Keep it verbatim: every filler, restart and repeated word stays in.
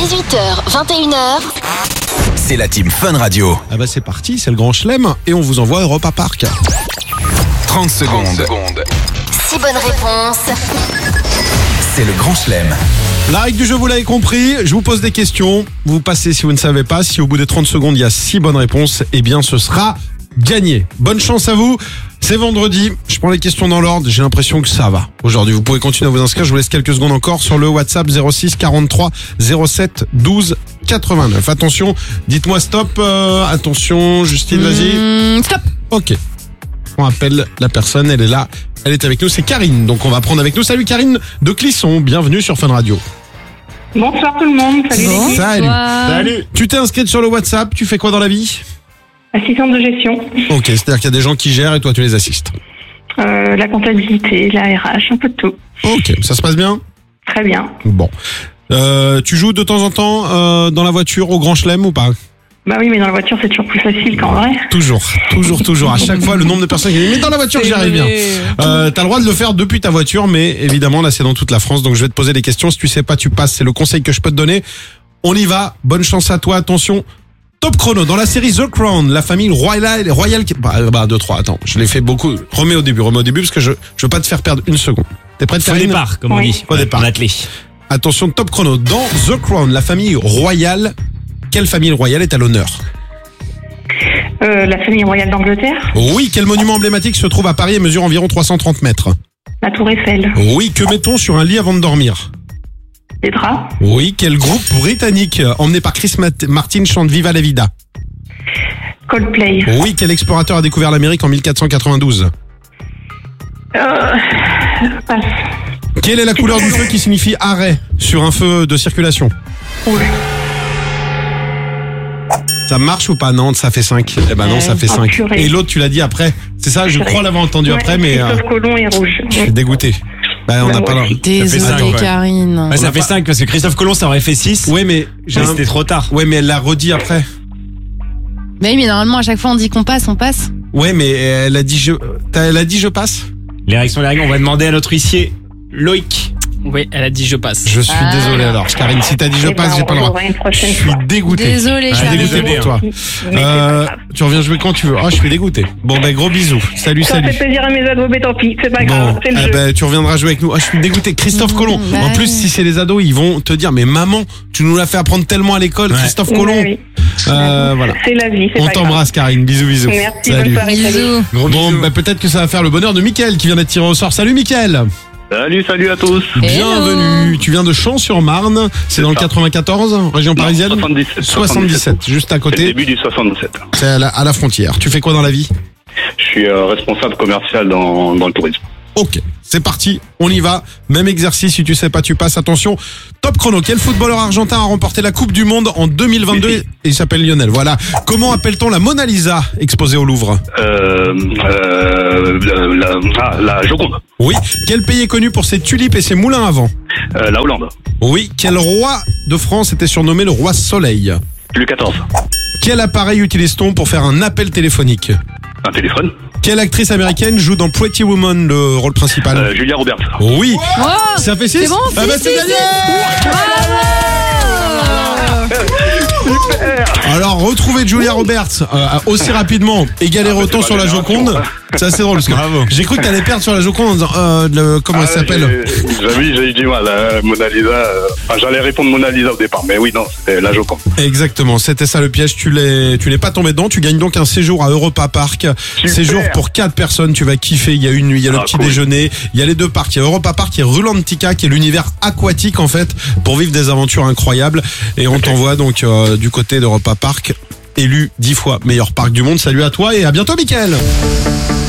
dix-huit heures, vingt et une heures. C'est la team Fun Radio. Ah bah c'est parti, c'est le Grand Chelem et on vous envoie à Europa Park. trente secondes. six bonnes réponses. C'est le Grand Chelem. La règle du jeu, vous l'avez compris, je vous pose des questions. Vous passez si vous ne savez pas. Si au bout des trente secondes, il y a six bonnes réponses, eh bien ce sera gagné. Bonne chance à vous. C'est vendredi. Je prends les questions dans l'ordre. J'ai l'impression que ça va. Aujourd'hui, vous pouvez continuer à vous inscrire. Je vous laisse quelques secondes encore sur le WhatsApp zéro six quarante-trois zéro sept douze quatre-vingt-neuf. Attention, dites-moi stop. Euh, attention, Justine, vas-y. Mmh, stop. Ok. On appelle la personne. Elle est là. Elle est avec nous. C'est Karine. Donc on va prendre avec nous. Salut Karine de Clisson. Bienvenue sur Fun Radio. Bonsoir tout le monde, salut Bon. l'équipe. Salut. Bonsoir. Salut. Tu t'es inscrite sur le WhatsApp. Tu fais quoi dans la vie? Assistante de gestion, Ok. C'est-à-dire qu'il y a des gens qui gèrent et toi tu les assistes. euh, la comptabilité, la R H, un peu de tout. Ok. Ça se passe bien? Très bien. Bon. Euh, tu joues de temps en temps euh, dans la voiture au Grand Chelem ou pas? Bah oui, mais dans la voiture c'est toujours plus facile qu'en vrai. Toujours, toujours, toujours. À chaque fois, le nombre de personnes qui disent mais dans la voiture j'y arrive bien. Euh, t'as le droit de le faire depuis ta voiture, mais évidemment là c'est dans toute la France. Donc je vais te poser des questions. Si tu sais pas, tu passes. C'est le conseil que je peux te donner. On y va. Bonne chance à toi. Attention. Top chrono. Dans la série The Crown, la famille royale, royale, bah, bah deux trois. Attends, je l'ai fait beaucoup. Remets au début, remets au début parce que je, je veux pas te faire perdre une seconde. T'es prête, Au Karine? départ, comme on Oui. dit. Au départ. En athlée. Attention, top chrono. Dans The Crown, la famille royale, quelle famille royale est à l'honneur? Euh, la famille royale d'Angleterre, Oui, quel monument emblématique se trouve à Paris et mesure environ trois cent trente mètres? la Tour Eiffel, Oui, que met-on sur un lit avant de dormir? les draps, Oui, quel groupe britannique emmené par Chris Mat- Martin chante Viva la Vida? Coldplay. Oui, quel explorateur a découvert l'Amérique en mille quatre cent quatre-vingt-douze? Euh, passe. Quelle est la couleur du feu qui signifie arrêt sur un feu de circulation? Rouge. Ça marche ou pas? Non, ça fait cinq. Eh ben non, ça fait Oh, cinq. purée. Et l'autre, tu l'as dit après. C'est ça, je Purée. crois l'avoir entendu Ouais, après, mais euh, Christophe Colomb et rouge. je suis dégoûté. Ben, on n'a Ouais, pas ouais. le... Désolée, cinq, ouais. Karine. Ouais, On a ça fait pas- cinq parce que Christophe Colomb ça aurait fait six. Ouais, mais j'ai Mais un- c'était trop tard. Ouais, mais elle l'a redit après. Mais oui, mais normalement, à chaque fois, on dit qu'on passe, on passe. Ouais, mais elle a dit je, t'as- elle a dit je passe. Les règles sont les règles. On va demander à notre huissier, Loïc. Oui, elle a dit je passe. Je suis Ah. désolé alors. Karine, si t'as dit je Eh ben, passe, j'ai pas le on droit. aura une Je prochaine suis fois. dégoûté. Désolée, Je suis Karine. dégoûté pour toi. Mais c'est pas Euh, grave. tu reviens jouer quand tu veux. Ah, je suis dégoûté. Bon, ben gros bisous. Salut, Ça salut. fait plaisir à mes ados, mais tant pis, c'est pas Bon, grave, c'est le eh jeu. ben, tu reviendras jouer avec nous. Ah, je suis dégoûté. Christophe Mmh, Colomb. bah En plus, ouais. si c'est les ados, ils vont te dire, mais maman, tu nous l'as fait apprendre tellement à l'école, Ouais. Christophe Oui, Colomb. oui. Euh, voilà. C'est la vie, c'est On pas grave. t'embrasse, Karine. Bisous, bisous. Merci, Salut. bonne soirée. Bisous. Bon, ben, peut-être que ça va faire le bonheur de Mickaël qui vient d'être tiré au sort. Salut, Mickaël. Salut, salut à tous. Bienvenue. Tu viens de Champs-sur-Marne. C'est dans le ça. quatre-vingt-quatorze, région Non, parisienne? soixante-dix-sept. soixante-dix-sept, juste à C'est le côté. début du soixante-dix-sept. C'est à la, à la frontière. Tu fais quoi dans la vie? Je suis euh, responsable commercial dans, dans le tourisme. Ok, c'est parti, on y va. Même exercice, si tu sais pas, tu passes. Attention, top chrono. Quel footballeur argentin a remporté la Coupe du Monde en deux mille vingt-deux? Et il s'appelle Lionel. Voilà. Comment appelle-t-on la Mona Lisa exposée au Louvre? Euh, euh, la, ah, la Joconde. Oui. Quel pays est connu pour ses tulipes et ses moulins à vent? Euh, la Hollande. Oui. Quel roi de France était surnommé le roi Soleil? Louis quatorze. Quel appareil utilise-t-on pour faire un appel téléphonique? Un téléphone. Quelle actrice américaine joue dans Pretty Woman le rôle principal? Euh, Julia Roberts. Oui. Oh, Ça fait six? c'est bon, Ah bah six, c'est six, gagné. bravo. Alors, retrouver Julia Roberts euh, aussi rapidement et galérer Ah, bah, autant c'est sur ma la génération. Joconde, c'est assez drôle. Parce que Bravo. j'ai cru que t'allais perdre sur la Joconde en disant euh, le, comment elle Ah, s'appelle. j'ai- J'avais j'ai eu du mal. hein, Mona Lisa. euh, enfin, j'allais répondre Mona Lisa au départ, mais oui, non, c'était la Joconde. Exactement, c'était ça le piège. Tu l'es, tu n'es pas tombé dedans. Tu gagnes donc un séjour à Europa Park. Séjour pour quatre personnes. Tu vas kiffer. Il y a une nuit, il y a le Ah, petit cool. déjeuner, il y a les deux parcs. Il y a Europa Park, il y a Rulantica, qui est l'univers aquatique en fait, pour vivre des aventures incroyables. Et on t'envoie donc euh, du côté d'Europa Park, élu dix fois meilleur parc du monde. Salut à toi et à bientôt, Mickaël.